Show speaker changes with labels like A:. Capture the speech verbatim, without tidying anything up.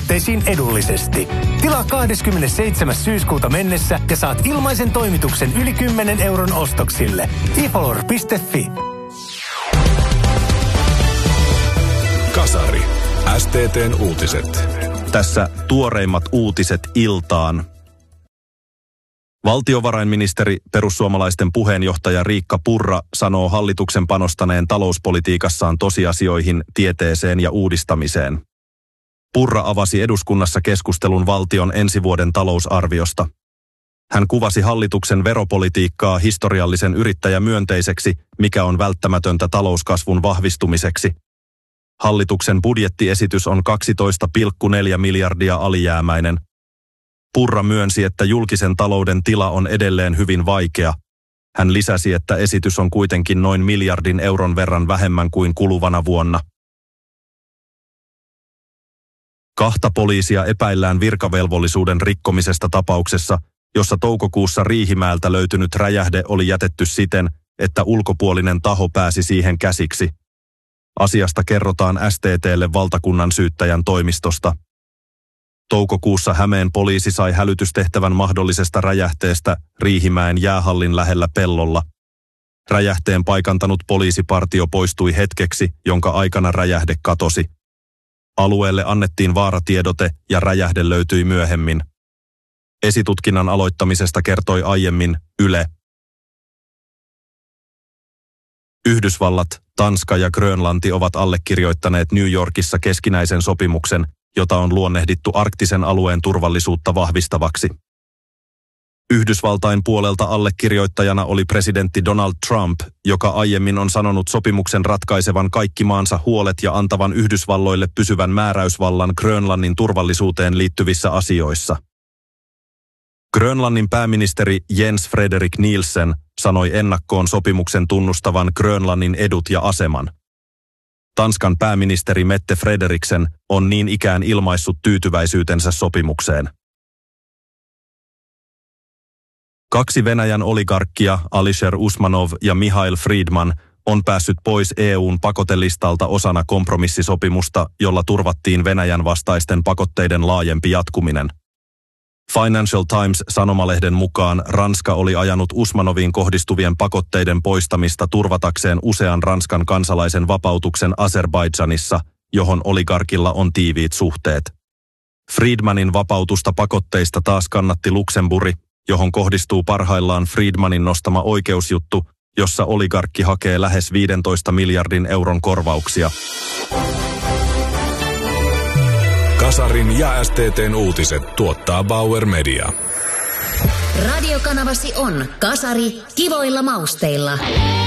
A: tuotteisiin edullisesti. Tilaa kahdeskymmenesseitsemäs syyskuuta mennessä ja saat ilmaisen toimituksen yli kymmenen euron ostoksille. e follower piste fi.
B: Kasari. S T T:n uutiset.
C: Tässä tuoreimmat uutiset iltaan. Valtiovarainministeri, perussuomalaisten puheenjohtaja Riikka Purra sanoo hallituksen panostaneen talouspolitiikassaan tosiasioihin, tieteeseen ja uudistamiseen. Purra avasi eduskunnassa keskustelun valtion ensi vuoden talousarviosta. Hän kuvasi hallituksen veropolitiikkaa historiallisen yrittäjämyönteiseksi, mikä on välttämätöntä talouskasvun vahvistumiseksi. Hallituksen budjettiesitys on kaksitoista pilkku neljä miljardia alijäämäinen. Purra myönsi, että julkisen talouden tila on edelleen hyvin vaikea. Hän lisäsi, että esitys on kuitenkin noin miljardin euron verran vähemmän kuin kuluvana vuonna. Kahta poliisia epäillään virkavelvollisuuden rikkomisesta tapauksessa, jossa toukokuussa Riihimäeltä löytynyt räjähde oli jätetty siten, että ulkopuolinen taho pääsi siihen käsiksi. Asiasta kerrotaan S T T:lle valtakunnan syyttäjän toimistosta. Toukokuussa Hämeen poliisi sai hälytystehtävän mahdollisesta räjähteestä Riihimäen jäähallin lähellä pellolla. Räjähteen paikantanut poliisipartio poistui hetkeksi, jonka aikana räjähde katosi. Alueelle annettiin vaaratiedote ja räjähde löytyi myöhemmin. Esitutkinnan aloittamisesta kertoi aiemmin Yle. Yhdysvallat, Tanska ja Grönlanti ovat allekirjoittaneet New Yorkissa keskinäisen sopimuksen, jota on luonnehdittu arktisen alueen turvallisuutta vahvistavaksi. Yhdysvaltain puolelta allekirjoittajana oli presidentti Donald Trump, joka aiemmin on sanonut sopimuksen ratkaisevan kaikki maansa huolet ja antavan Yhdysvalloille pysyvän määräysvallan Grönlannin turvallisuuteen liittyvissä asioissa. Grönlannin pääministeri Jens Frederik Nielsen sanoi ennakkoon sopimuksen tunnustavan Grönlannin edut ja aseman. Tanskan pääministeri Mette Frederiksen on niin ikään ilmaissut tyytyväisyytensä sopimukseen. Kaksi Venäjän oligarkkia, Alisher Usmanov ja Mihail Friedman, on päässyt pois E U:n pakotelistalta osana kompromissisopimusta, jolla turvattiin Venäjän vastaisten pakotteiden laajempi jatkuminen. Financial Times-sanomalehden mukaan Ranska oli ajanut Usmanoviin kohdistuvien pakotteiden poistamista turvatakseen usean Ranskan kansalaisen vapautuksen Azerbaidžanissa, johon oligarkilla on tiiviit suhteet. Friedmanin vapautusta pakotteista taas kannatti Luxemburg, johon kohdistuu parhaillaan Friedmanin nostama oikeusjuttu, jossa oligarkki hakee lähes viidentoista miljardin euron korvauksia.
B: Kasarin ja S T T:n uutiset tuottaa Bauer Media.
D: Radiokanavasi on Kasari kivoilla mausteilla.